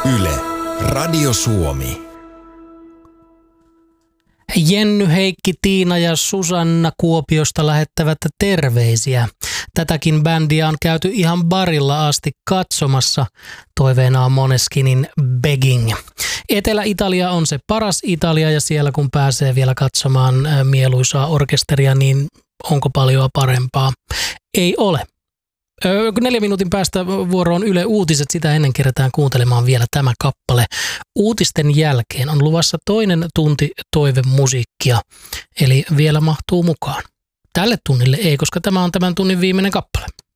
Yle, Radio Suomi. Jenny, Heikki, Tiina ja Susanna Kuopiosta lähettävät terveisiä. Tätäkin bändiä on käyty ihan barilla asti katsomassa. Toiveena on Måneskinin Begging. Etelä-Italia on se paras Italia ja siellä kun pääsee vielä katsomaan mieluisaa orkesteria, niin onko paljon parempaa? Ei ole. 4 minuutin päästä vuoroon Yle Uutiset, sitä ennen kerätään kuuntelemaan vielä tämä kappale. Uutisten jälkeen on luvassa toinen tunti toivemusiikkia, eli vielä mahtuu mukaan. Tälle tunnille ei, koska tämä on tämän tunnin viimeinen kappale.